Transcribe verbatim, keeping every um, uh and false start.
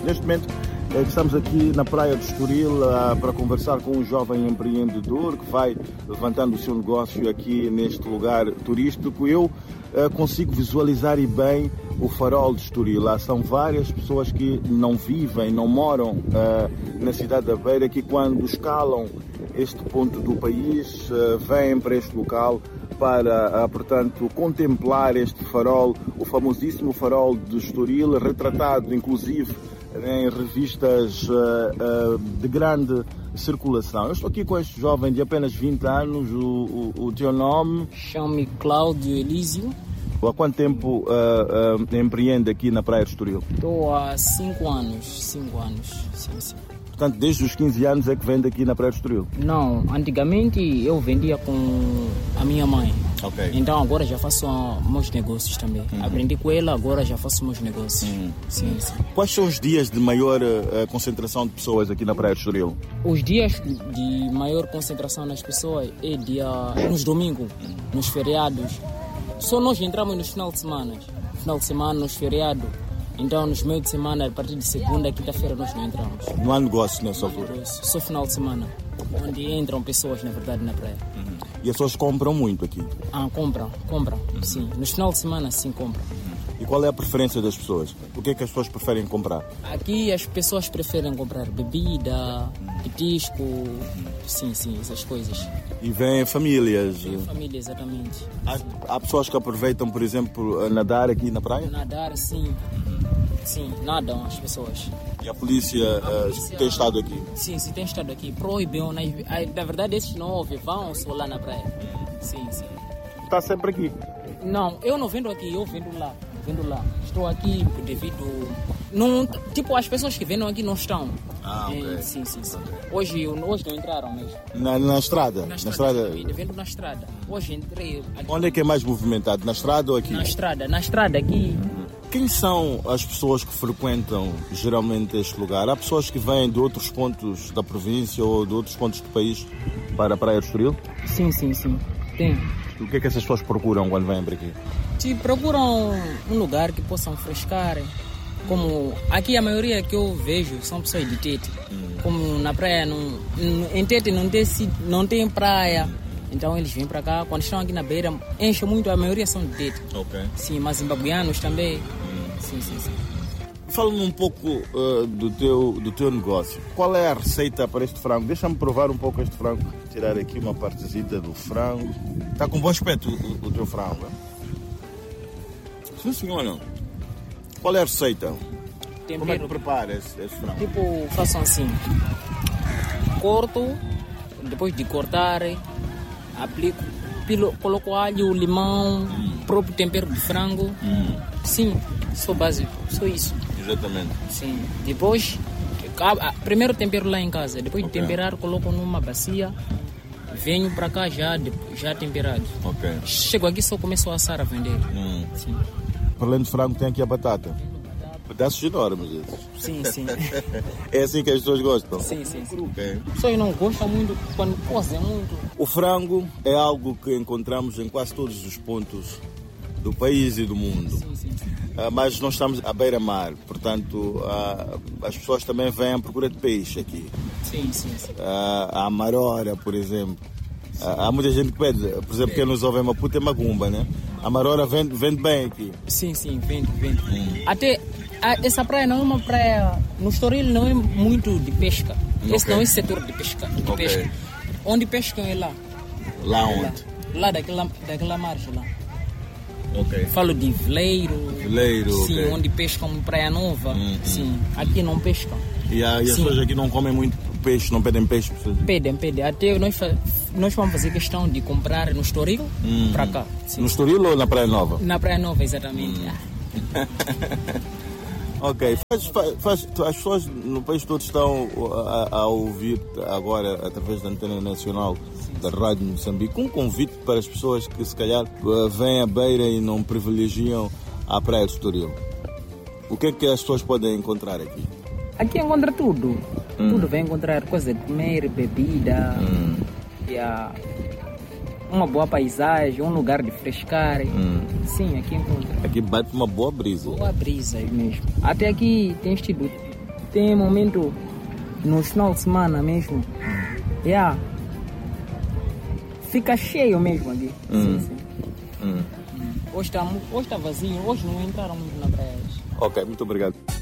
Neste momento estamos aqui na praia do Estoril para conversar com um jovem empreendedor que vai levantando o seu negócio aqui neste lugar turístico. Eu consigo visualizar e bem o farol de Estoril. Lá são várias pessoas que não vivem, não moram na cidade da Beira, que quando escalam este ponto do país vêm para este local para, portanto, contemplar este farol, o famosíssimo farol de Estoril, retratado inclusive em revistas uh, uh, de grande circulação. Eu estou aqui com este jovem de apenas vinte anos, o, o, o teu nome? Chamo-me Cláudio Elísio. Há quanto tempo uh, uh, empreende aqui na Praia de Estoril? Estou há cinco anos, cinco anos, sim, sim. Portanto, desde os quinze anos é que vende aqui na Praia de Estoril? Não, antigamente eu vendia com a minha mãe. Okay. Então agora já faço meus negócios também. Uhum. Aprendi com ela, agora já faço meus negócios. Uhum. Sim, sim. Quais são os dias de maior uh, concentração de pessoas aqui na Praia de Estoril? Os dias de maior concentração das pessoas é dia nos domingos, uhum. nos feriados. Só nós entramos nos final de semana. Final de semana, nos feriados. Então, nos meios de semana, a partir de segunda, quinta-feira, nós não entramos. Não há negócio nessa altura? Negócio. Só final de semana, onde entram pessoas, na verdade, na praia. Uhum. E as pessoas compram muito aqui? Ah, compram, compram, uhum. sim. Nos final de semana, sim, compram. Uhum. E qual é a preferência das pessoas? O que é que as pessoas preferem comprar? Aqui as pessoas preferem comprar bebida, petisco, uhum. sim, sim, essas coisas. E vêm famílias? Vêm famílias, exatamente. Há, há pessoas que aproveitam, por exemplo, a nadar aqui na praia? Nadar, sim. Sim, nadam as pessoas. E a polícia, a polícia uh, tem estado aqui? Sim, sim, tem estado aqui. Proibiam, na, na verdade esses não ouvem, vão só lá na praia. Sim, sim. Está sempre aqui? Não, eu não vendo aqui, eu vendo lá. Vendo lá. Estou aqui devido... Não, tipo, as pessoas que vendem aqui não estão. Ah, ok. É, sim, sim, sim. Hoje, hoje não entraram mesmo. Na, na estrada? Na estrada. Na estrada. Vendo na estrada. Hoje entrei... Aqui. Onde é que é mais movimentado? Na estrada ou aqui? Na estrada. Na estrada, aqui... Quem são as pessoas que frequentam geralmente este lugar? Há pessoas que vêm de outros pontos da província ou de outros pontos do país para a Praia do Estoril? Sim, sim, sim. Tem. O que é que essas pessoas procuram quando vêm para aqui? Sim, procuram um lugar que possam frescar. Como aqui a maioria que eu vejo são pessoas de Tete. Hum. Como na praia, não, em Tete não tem, não tem praia. Então eles vêm para cá, quando estão aqui na beira, enchem muito, a maioria são de Tete. Ok. Sim, mas zimbabuianos também. Hum. Sim, sim, sim. Fala-me um pouco uh, do, teu, do teu negócio. Qual é a receita para este frango? Deixa-me provar um pouco este frango. Tirar aqui uma partezita do frango. Está com bom aspecto o, o teu frango, é? Sim, senhora. Qual é a receita? Tempero. Como é que prepara esse, esse frango? Tipo, façam assim. Corto, depois de cortar, aplico, pilo, coloco alho, limão, hum. próprio tempero de frango. Hum. Sim, só básico, só isso. Exatamente. Sim. Depois, primeiro tempero lá em casa, depois okay. de temperar, coloco numa bacia, venho para cá já, já temperado. Okay. Chego aqui só começo a assar a vender. Hum. Sim. Para além do frango tem aqui a batata. Pedaços enormes esses. Sim, sim. É assim que as pessoas gostam? Sim, sim, sim. Okay. As pessoas não gostam muito quando cozem muito. O frango é algo que encontramos em quase todos os pontos do país e do mundo. Sim, sim, sim. Uh, mas nós estamos à beira-mar, portanto uh, as pessoas também vêm à procura de peixe aqui. Sim, sim, sim. Uh, a amarora, por exemplo. Uh, há muita gente que pede, por exemplo, quem nos ouve em Maputo é Magumba, né? A amarora vende, vende bem aqui. Sim, sim, vende, vende. Hum. Até a, essa praia não é uma praia, no Estoril não é muito de pesca. Okay. Esse não é setor de pesca. De okay. pesca. Onde pescam é lá. Lá onde? Lá, lá daquela, daquela margem lá. Okay. Falo de Vileiro, Vileiro sim, okay. onde pescam em Praia Nova, hum, sim, hum. aqui não pescam. E, a, e as pessoas aqui não comem muito peixe, não pedem peixe? Pedem, pedem. Até nós, nós vamos fazer questão de comprar no Estoril hum. para cá. Sim. No Estoril ou na Praia Nova? Na Praia Nova, exatamente. Hum. Ok, faz, faz, faz, as pessoas no país todo estão a, a ouvir agora através da antena nacional da Rádio Moçambique um convite para as pessoas que se calhar vêm à beira e não privilegiam a Praia do Estoril. O que é que as pessoas podem encontrar aqui? Aqui encontra tudo. Hum. Tudo vai encontrar coisa de comer, bebida, hum. e a, uma boa paisagem, um lugar de frescar. Hum. Sim, aqui encontra. Aqui bate uma boa brisa. Boa brisa mesmo. Até aqui tem tido tem momento no final de semana mesmo. Yeah. Fica cheio mesmo aqui. Hum. Sim, sim. Hum. Hoje está hoje tá vazio, hoje não entraram muito na praia. Ok, muito obrigado.